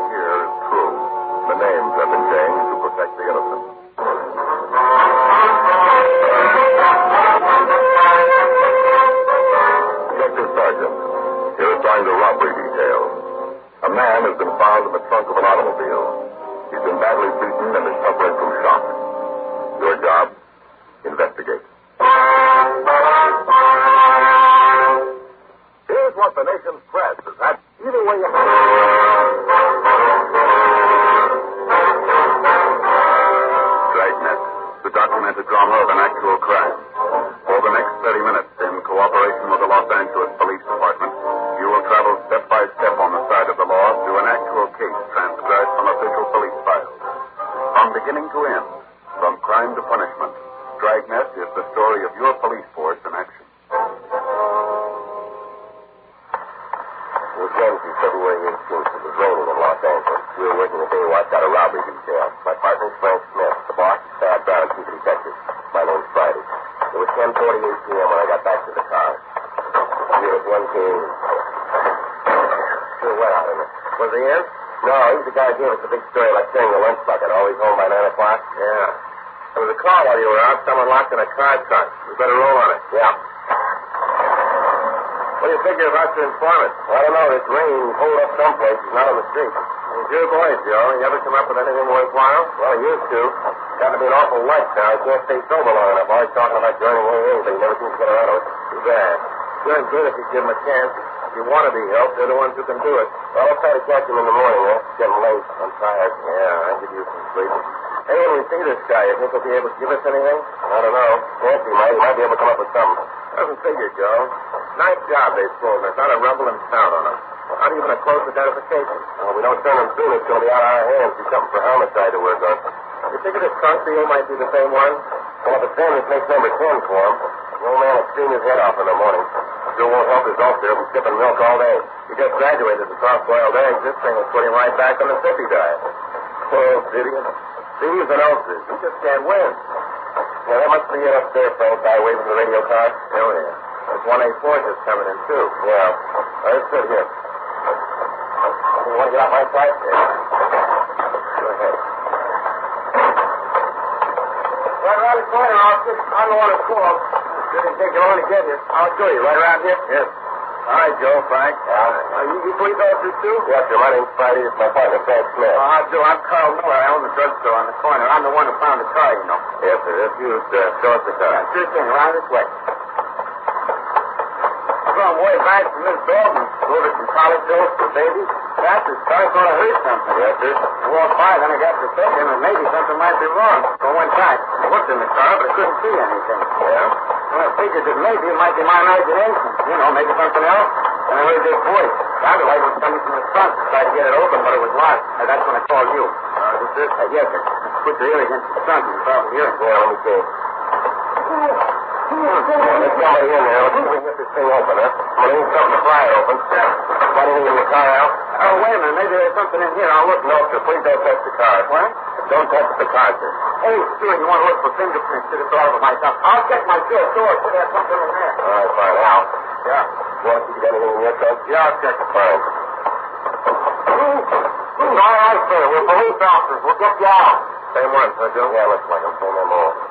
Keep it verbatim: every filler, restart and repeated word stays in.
here is true. The names have been changed to protect the innocent. Detective Sergeant, here assigned to robbery detail. A man has been found in the trunk of an automobile. He's been badly beaten and is suffering from shock. Your job? Investigate. Here's what the nation's press has had either way you have. Dragnet, the documented drama of an actual crime. For the next thirty minutes, in cooperation with the Los Angeles Police Department, you will travel step by step on the side of the law through an actual case transcribed from official police files. From beginning to end, from crime to punishment, Dragnet is the story of your police force in action. It was Wednesday, February eighteenth. It was raining in Los Angeles. We were working a day watch out of robbery detail. My partner's Frank Smith. The boss is Thad Brown, chief detective. My name's Friday. It was ten forty-eight p.m. when I got back to the car. Unit one came. Sure wet out in it. Was he in? No, he's the guy who gave us the big story about carrying the lunch bucket. Always home by nine o'clock. Yeah. There was a call while you were out. Someone locked in a car trunk. We better roll on it. Yeah. What do you figure about your informant? Well, I don't know. This rain hold up someplace. He's not on the street. He's your boy, Joe. You ever come up with anything worthwhile? Well, he used to. Got to be an awful light now. He can't stay sober long enough. Always talking about joining A A, but he never seems to get around to it. Too bad. Doing good if you give him a chance. If you want to be helped, they're the ones who can do it. Well, I'll try to catch him in the morning, huh? It's getting late. I'm tired. Yeah, I could use some sleep. Hey, when we see this guy, you think he'll be able to give us anything? I don't know. Nancy might. He might be able to come up with something. Doesn't figure, Joe. Nice job they pulled. There's not a rebel in town on him. How do you even a close identification? Well, we don't turn him soon. It's going to be out of our hands. Be something for homicide to work on. You figure this trunk deal might be the same one? Well, if it's him, it makes number ten for him. The old man will clean his head off in the morning. Still won't help his ulcer from skipping milk all day. He just graduated from soft-boiled eggs. This thing will put him right back on the sippy diet. Poor old idiot. Thieves and ulcers. He just can't win. Yeah, that must be it up there, Frank, by way from the radio car. Oh, yeah. There's one A four just coming in, too. Yeah. All right, sit here. You want to get out my side? Yeah. Go ahead. Right around the corner, officer. I'm the one who called. Didn't think you'll only get you. I'll show you. Right around here? Yes. All right, Joe, Frank. Yeah. Uh, you, you police officers, too? Yes, sir. My name's Friday. It's my partner, Frank Smith. Oh, how do? I'm Carl Miller. I own the drugstore on the corner. I'm the one who found the car, you know. Yes, sir. If you'd uh, show us the car. Yeah, sure thing. Around this way. I'm going way back from Miss Dalton. Ordered some college pills for baby. That's the start. Thought I heard something. Yes, sir. I walked by, then I got to thinking that maybe something might be wrong. So I went back. I looked in the car, but I couldn't see anything. Yeah? Well, I figured that maybe it might be my imagination. You know, maybe something else. And I heard this voice. Sounded like it was coming from the front. I tried to get it open, but it was locked. And that's when I called you. Uh, this is? Uh, yes, sir. Put your ear against the front and probably hear it. Yeah, let me see. Yeah, there's somebody in there. Let's see if we can get this thing open, huh? I'm going to need something to pry it open. Got anything in the car, Al? Oh, wait a minute. Maybe there's something in here. I'll look. No, sir. Please don't touch the car. What? Don't touch the car, sir. Oh, sure. You want to look for fingerprints to the door of myself. I'll check my door. Door. Should have something in there. All right, fine. Al? Yeah. You want to see if you got anything in your trunk? Yeah, I'll check it. Fine. All right, sir. We're police officers. We'll get you out. Same one, huh, Joe? Yeah, looks like them. Same M O.